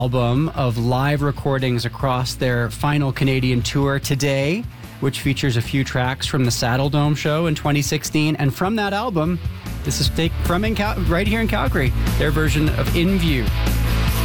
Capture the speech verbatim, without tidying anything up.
album of live recordings across their final Canadian tour today, which features a few tracks from the Saddle Dome show in twenty sixteen. And from that album, this is take from in Cal- right here in Calgary, their version of In View.